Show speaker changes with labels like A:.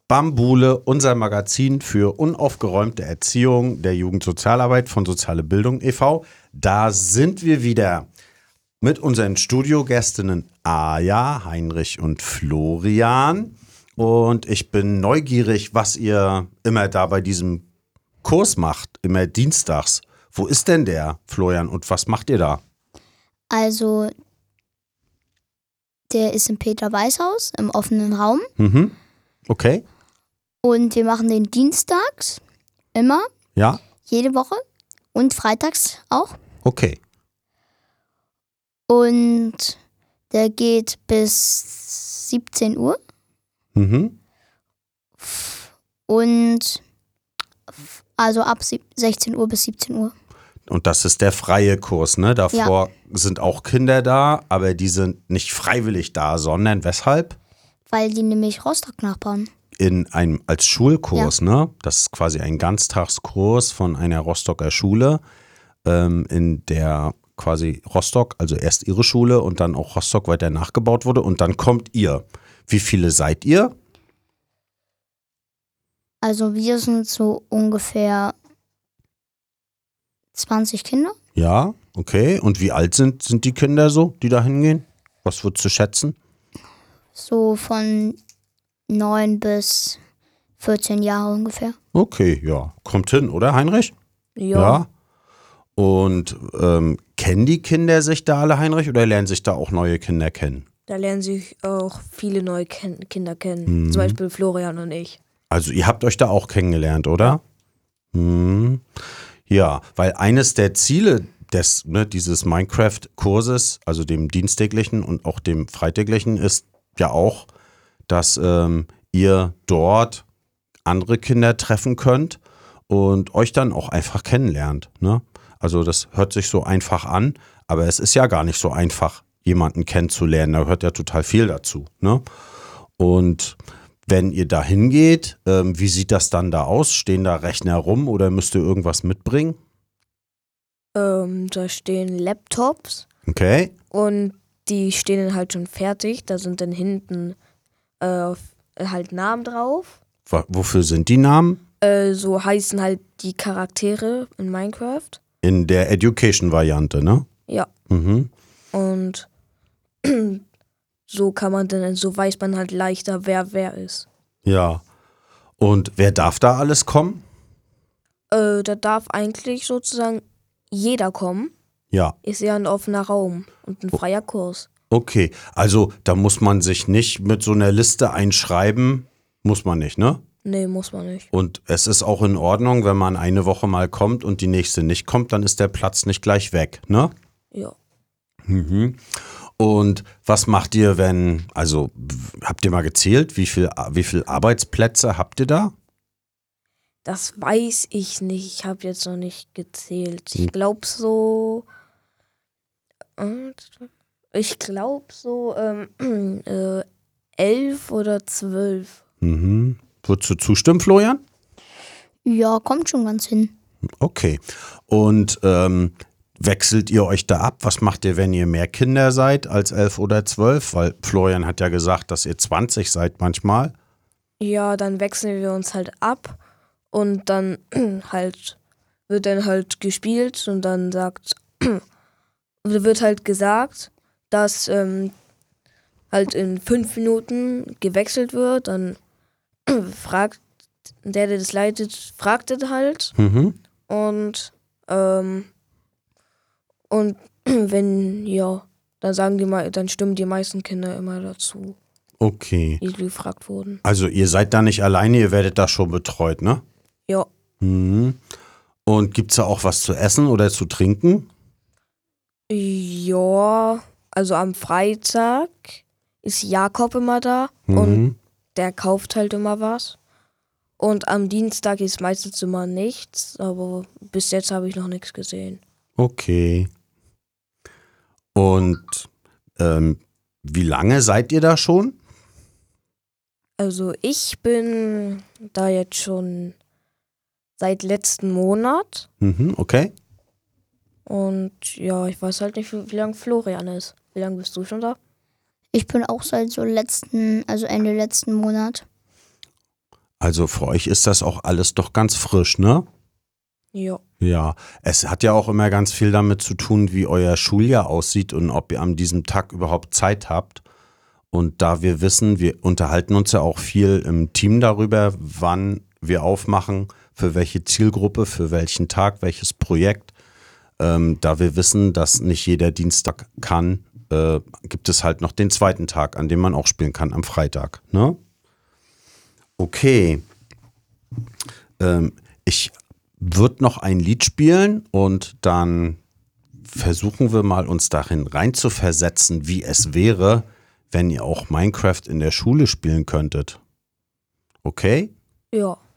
A: Bambule, unser Magazin für unaufgeräumte Erziehung der Jugendsozialarbeit von Soziale Bildung e.V. Da sind wir wieder mit unseren Studiogästinnen Aja, Heinrich und Florian. Und ich bin neugierig, was ihr immer da bei diesem Kurs macht, immer dienstags. Wo ist denn der, Florian, und was macht ihr da?
B: Also, der ist im Peter-Weiß-Haus im offenen Raum.
A: Mhm. Okay.
B: Und wir machen den dienstags immer,
A: Ja.
B: jede Woche und freitags auch.
A: Okay.
B: Und der geht bis 17 Uhr.
A: Mhm.
B: Und also ab 16 Uhr bis 17 Uhr.
A: Und das ist der freie Kurs, ne? Davor sind auch Kinder da, aber die sind nicht freiwillig da, sondern weshalb?
B: Weil die nämlich Rostock nachbauen.
A: Als Schulkurs, ne? Das ist quasi ein Ganztagskurs von einer Rostocker Schule, in der quasi Rostock, also erst ihre Schule und dann auch Rostock weiter nachgebaut wurde und dann kommt ihr. Wie viele seid ihr?
B: Also wir sind so ungefähr 20 Kinder.
A: Ja, okay. Und wie alt sind die Kinder so, die da hingehen? Was würdest du schätzen?
B: So von 9 bis 14 Jahre ungefähr.
A: Okay, ja. Kommt hin, oder Heinrich?
C: Ja.
A: Und kennen die Kinder sich da alle, Heinrich, oder lernen sich da auch neue Kinder kennen?
C: Da lernen sich auch viele neue Kinder kennen. Zum Beispiel Florian und ich.
A: Also ihr habt euch da auch kennengelernt, oder? Ja, weil eines der Ziele dieses Minecraft-Kurses, also dem dienstäglichen und auch dem freitäglichen, ist ja auch, dass ihr dort andere Kinder treffen könnt und euch dann auch einfach kennenlernt. Ne? Also das hört sich so einfach an, aber es ist ja gar nicht so einfach, jemanden kennenzulernen. Da gehört ja total viel dazu. Ne? Und wenn ihr da hingeht, wie sieht das dann da aus? Stehen da Rechner rum oder müsst ihr irgendwas mitbringen?
C: Da stehen Laptops
A: Okay.
C: und die stehen dann halt schon fertig. Da sind dann hinten halt Namen drauf.
A: Wofür sind die Namen?
C: So heißen halt die Charaktere in Minecraft.
A: In der Education-Variante, ne?
C: Ja.
A: Mhm.
C: Und so so weiß man halt leichter, wer ist.
A: Ja. Und wer darf da alles kommen?
C: Da darf eigentlich sozusagen jeder kommen.
A: Ja.
C: Ist ja ein offener Raum und ein freier Kurs.
A: Okay. Also da muss man sich nicht mit so einer Liste einschreiben. Muss man nicht, ne?
C: Nee, muss man nicht.
A: Und es ist auch in Ordnung, wenn man eine Woche mal kommt und die nächste nicht kommt, dann ist der Platz nicht gleich weg, ne?
C: Ja.
A: Mhm. Und was macht ihr, habt ihr mal gezählt, wie viel Arbeitsplätze habt ihr da?
C: Das weiß ich nicht. Ich habe jetzt noch nicht gezählt. Ich glaube so. Ich glaube so 11 oder 12.
A: Mhm. Würdest du zustimmen, Florian?
B: Ja, kommt schon ganz hin.
A: Okay. Und wechselt ihr euch da ab? Was macht ihr, wenn ihr mehr Kinder seid als 11 oder 12? Weil Florian hat ja gesagt, dass ihr 20 seid manchmal.
C: Ja, dann wechseln wir uns halt ab und dann wird dann halt gespielt und dann wird halt gesagt, dass halt in 5 Minuten gewechselt wird. Dann fragt der das leitet, fragt es halt.
A: Mhm.
C: Und wenn, ja, dann stimmen die meisten Kinder immer dazu,
A: Okay.
C: die gefragt wurden.
A: Also ihr seid da nicht alleine, ihr werdet da schon betreut, ne?
C: Ja.
A: Mhm. Und gibt's da auch was zu essen oder zu trinken?
C: Ja, also am Freitag ist Jakob immer da und der kauft halt immer was. Und am Dienstag ist meistens immer nichts, aber bis jetzt habe ich noch nichts gesehen.
A: Okay. Und wie lange seid ihr da schon?
C: Also ich bin da jetzt schon seit letzten Monat
A: Mhm, okay.
C: und ja, ich weiß halt nicht, wie lange Florian ist. Wie lange bist du schon da?
B: Ich bin auch seit Ende letzten Monat.
A: Also für euch ist das auch alles doch ganz frisch, ne?
C: Ja.
A: Ja, es hat ja auch immer ganz viel damit zu tun, wie euer Schuljahr aussieht und ob ihr an diesem Tag überhaupt Zeit habt. Und da wir wissen, wir unterhalten uns ja auch viel im Team darüber, wann wir aufmachen, für welche Zielgruppe, für welchen Tag, welches Projekt. Da wir wissen, dass nicht jeder Dienstag kann, gibt es halt noch den zweiten Tag, an dem man auch spielen kann, am Freitag. Ne? Okay. Ich würde noch ein Lied spielen und dann versuchen wir mal uns darin reinzuversetzen, wie es wäre, wenn ihr auch Minecraft in der Schule spielen könntet. Okay?
C: Ja.